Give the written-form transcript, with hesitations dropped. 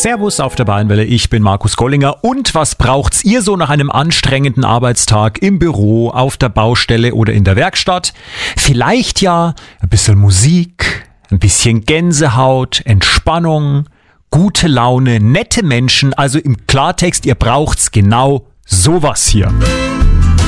Servus auf der Bayernwelle, ich bin Markus Gollinger. Und was braucht's ihr so nach einem anstrengenden Arbeitstag im Büro, auf der Baustelle oder in der Werkstatt? Vielleicht ja ein bisschen Musik, ein bisschen Gänsehaut, Entspannung, gute Laune, nette Menschen. Also im Klartext, ihr braucht's genau sowas hier.